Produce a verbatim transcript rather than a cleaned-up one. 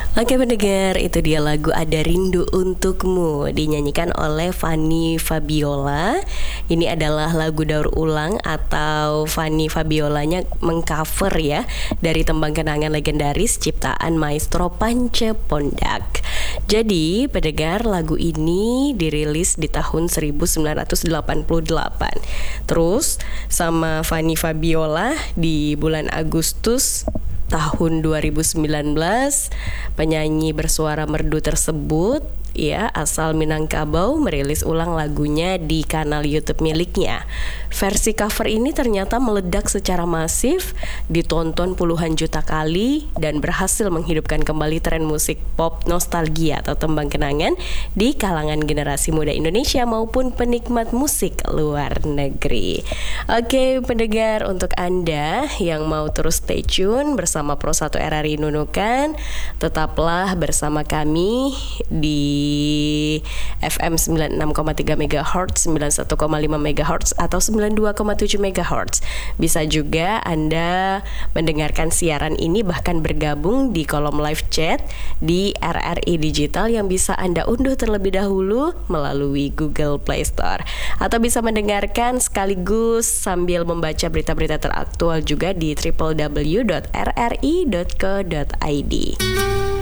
Oke pendengar, itu dia lagu Ada Rindu Untukmu dinyanyikan oleh Fanny Fabiola. Ini adalah lagu daur ulang atau Fanny Fabiolanya mengcover ya dari tembang kenangan legendaris ciptaan Maestro Pance Pondak. Jadi pendengar, lagu ini dirilis di tahun seribu sembilan ratus delapan puluh delapan. Terus sama Fanny Fabiola di bulan Agustus tahun dua ribu sembilan belas, penyanyi bersuara merdu tersebut ya asal Minangkabau merilis ulang lagunya di kanal YouTube miliknya. Versi cover ini ternyata meledak secara masif, ditonton puluhan juta kali dan berhasil menghidupkan kembali tren musik pop nostalgia atau tembang kenangan di kalangan generasi muda Indonesia maupun penikmat musik luar negeri. Oke pendengar, untuk Anda yang mau terus stay tune bersama Pro satu R R I Nunukan, tetaplah bersama kami di F M sembilan puluh enam koma tiga megahertz, sembilan puluh satu koma lima megahertz atau sembilan puluh dua koma tujuh megahertz. Bisa juga Anda mendengarkan siaran ini bahkan bergabung di kolom live chat di R R I Digital yang bisa Anda unduh terlebih dahulu melalui Google Play Store, atau bisa mendengarkan sekaligus sambil membaca berita-berita teraktual juga di w w w dot r r i dot co dot i d.